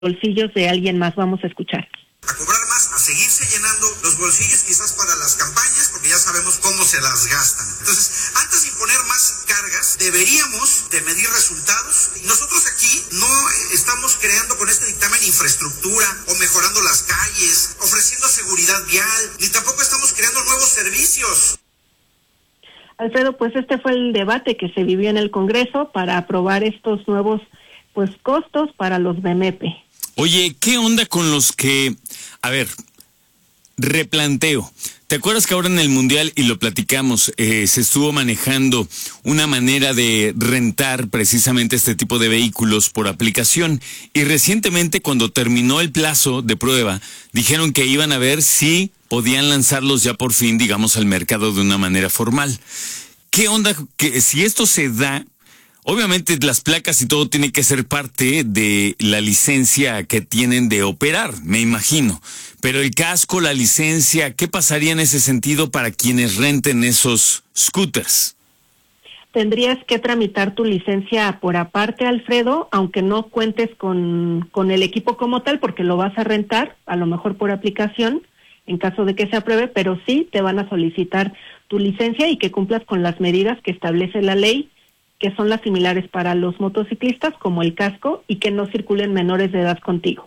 bolsillos de alguien más. Vamos a escuchar. A cobrar más, a seguirse llenando los bolsillos quizás para las campañas, porque ya sabemos cómo se las gastan. Entonces, antes de imponer más cargas, deberíamos de medir resultados. Nosotros aquí no estamos creando con este dictamen infraestructura o mejorando las calles, ofreciendo seguridad vial, ni tampoco estamos creando nuevos servicios. Alfredo, pues este fue el debate que se vivió en el Congreso para aprobar estos nuevos costos para los BMP. Oye, ¿qué onda con los que... A ver, replanteo. ¿Te acuerdas que ahora en el Mundial, y lo platicamos, se estuvo manejando una manera de rentar precisamente este tipo de vehículos por aplicación? Y recientemente, cuando terminó el plazo de prueba, dijeron que iban a ver si podían lanzarlos ya por fin, digamos, al mercado de una manera formal. ¿Qué onda? Que si esto se da... Obviamente las placas y todo tiene que ser parte de la licencia que tienen de operar, me imagino. Pero el casco, la licencia, ¿qué pasaría en ese sentido para quienes renten esos scooters? Tendrías que tramitar tu licencia por aparte, Alfredo, aunque no cuentes con el equipo como tal, porque lo vas a rentar, a lo mejor por aplicación, en caso de que se apruebe, pero sí te van a solicitar tu licencia y que cumplas con las medidas que establece la ley, que son las similares para los motociclistas, como el casco, y que no circulen menores de edad contigo.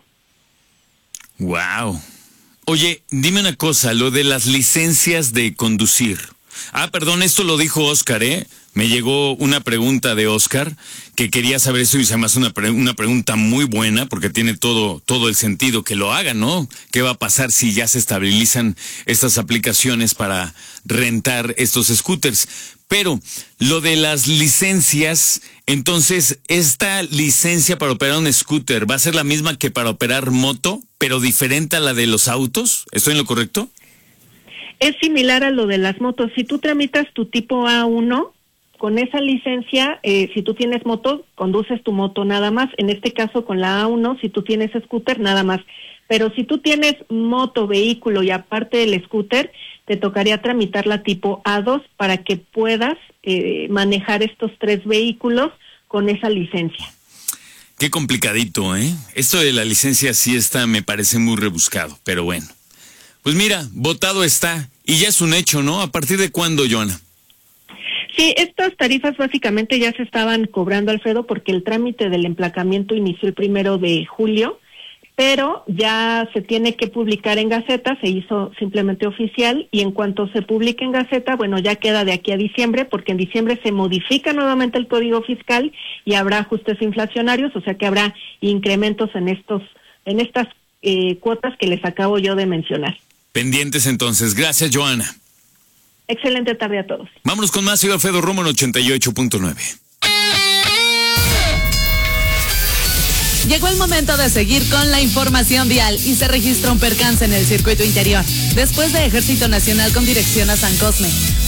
Wow. Oye, dime una cosa, lo de las licencias de conducir. Perdón, esto lo dijo Oscar, ¿eh? Me llegó una pregunta de Oscar que quería saber eso y se me hace una pregunta muy buena porque tiene todo el sentido que lo hagan, ¿no? ¿Qué va a pasar si ya se estabilizan estas aplicaciones para rentar estos scooters? Pero lo de las licencias, entonces, ¿esta licencia para operar un scooter va a ser la misma que para operar moto, pero diferente a la de los autos? ¿Estoy en lo correcto? Es similar a lo de las motos. Si tú tramitas tu tipo A1, con esa licencia, si tú tienes moto, conduces tu moto nada más. En este caso, con la A1, si tú tienes scooter, nada más. Pero si tú tienes moto, vehículo y aparte del scooter, te tocaría tramitar la tipo A2 para que puedas manejar estos 3 vehículos con esa licencia. Qué complicadito, ¿eh? Esto de la licencia sí me parece muy rebuscado, pero bueno. Pues mira, votado está, y ya es un hecho, ¿no? ¿A partir de cuándo, Joana? Sí, estas tarifas básicamente ya se estaban cobrando, Alfredo, porque el trámite del emplacamiento inició el 1 de julio, pero ya se tiene que publicar en Gaceta, se hizo simplemente oficial, y en cuanto se publique en Gaceta, bueno, ya queda de aquí a diciembre, porque en diciembre se modifica nuevamente el Código Fiscal y habrá ajustes inflacionarios, o sea que habrá incrementos en estas cuotas que les acabo yo de mencionar. Pendientes entonces. Gracias, Joana. Excelente tarde a todos. Vámonos con más. Soy Alfredo Romo en 88.9. Llegó el momento de seguir con la información vial y se registra un percance en el circuito interior, después de Ejército Nacional con dirección a San Cosme.